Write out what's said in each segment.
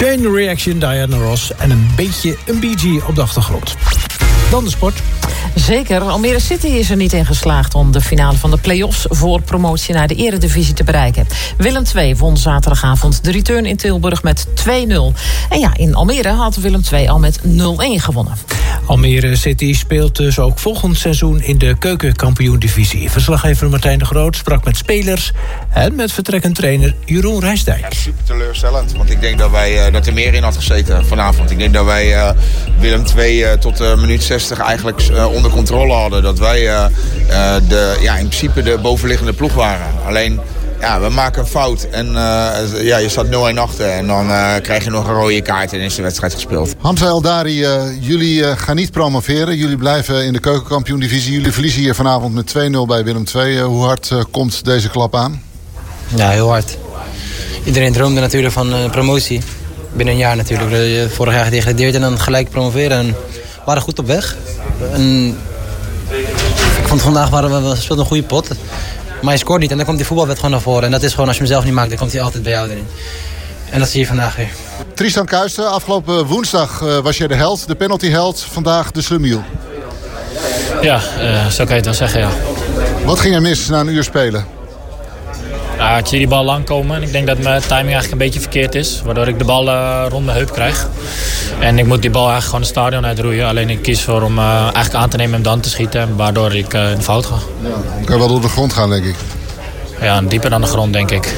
Chain Reaction, Diana Ross en een beetje een Bee Gee op de achtergrond. Dan de sport. Zeker. Almere City is er niet in geslaagd om de finale van de play-offs voor promotie naar de eredivisie te bereiken. Willem II won zaterdagavond de return in Tilburg met 2-0. En ja, in Almere had Willem II al met 0-1 gewonnen. Almere City speelt dus ook volgend seizoen in de keukenkampioen-divisie. Verslaggever Martijn de Groot sprak met spelers en met vertrekkend trainer Jeroen Rijsdijk. Ja, super teleurstellend, want ik denk dat er meer in had gezeten vanavond. Ik denk dat wij Willem II tot minuut 60 eigenlijk onder controle hadden. Dat wij in principe de bovenliggende ploeg waren. Alleen, ja, we maken een fout en je staat 0-1 achter en dan krijg je nog een rode kaart en is de wedstrijd gespeeld. Hamza Eldari, jullie gaan niet promoveren. Jullie blijven in de keukenkampioen-divisie. Jullie verliezen hier vanavond met 2-0 bij Willem II. Hoe hard komt deze klap aan? Ja, heel hard. Iedereen droomde natuurlijk van promotie. Binnen een jaar natuurlijk. Vorig jaar gedegradeerd en dan gelijk promoveren. En we waren goed op weg. En ik vond vandaag we speelden een goede pot. Maar je scoort niet en dan komt die voetbalwet gewoon naar voren. En dat is gewoon, als je hem zelf niet maakt, dan komt hij altijd bij jou erin. En dat zie je vandaag weer. Tristan Kuysten, afgelopen woensdag was jij de held, de penaltyheld. Vandaag de slummiel. Ja, zo kan je het wel zeggen, ja. Wat ging er mis na een uur spelen? Ja, ik zie die bal lang komen en ik denk dat mijn timing eigenlijk een beetje verkeerd is. Waardoor ik de bal rond mijn heup krijg. En ik moet die bal eigenlijk gewoon het stadion uitroeien. Alleen ik kies voor om eigenlijk aan te nemen en dan te schieten. Waardoor ik in de fout ga. Ja, dan kan je wel door de grond gaan, denk ik. Ja, dieper dan de grond, denk ik.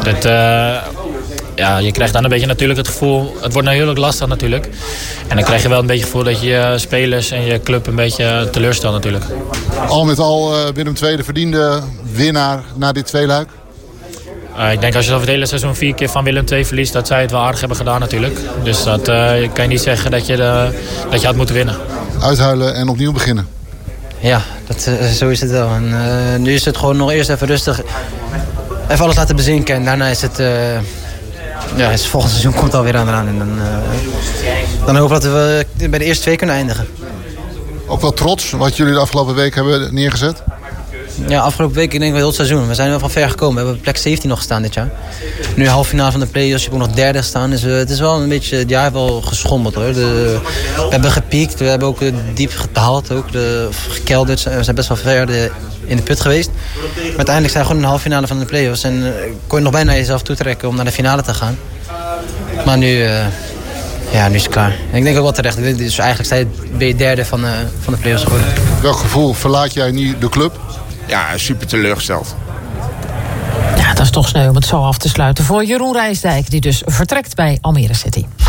Je krijgt dan een beetje natuurlijk het gevoel. Het wordt nou heel erg lastig natuurlijk. En dan krijg je wel een beetje het gevoel dat je je spelers en je club een beetje teleurstelt natuurlijk. Al met al Willem II de verdiende winnaar na dit tweeluik? Ik denk als je over het hele seizoen 4 keer van Willem II verliest, dat zij het wel aardig hebben gedaan natuurlijk. Dus dat kan je niet zeggen dat je had moeten winnen. Uithuilen en opnieuw beginnen. Ja, zo is het wel. En, nu is het gewoon nog eerst even rustig. Even alles laten bezinken. En daarna is het... het volgende seizoen komt alweer aan. En dan hopen we dat we bij de eerste 2 kunnen eindigen. Ook wel trots wat jullie de afgelopen week hebben neergezet? Ja, afgelopen week, ik denk wel heel het seizoen. We zijn wel van ver gekomen. We hebben plek 17 nog gestaan dit jaar. Nu halve finale van de play-offs. Je hebt ook nog derde gestaan. Dus het is wel een beetje het jaar wel geschommeld hoor. We hebben gepiekt. We hebben ook diep gedaald. Ook gekelderd. We zijn best wel ver in de put geweest. Maar uiteindelijk zijn we gewoon in de halve finale van de play-offs. En kon je nog bijna jezelf toetrekken om naar de finale te gaan. Maar nu is het klaar. En ik denk ook wel terecht. Dus eigenlijk ben je derde van de play-offs geworden. Welk gevoel verlaat jij nu de club? Ja, super teleurgesteld. Ja, dat is toch sneu om het zo af te sluiten voor Jeroen Rijsdijk, die dus vertrekt bij Almere City.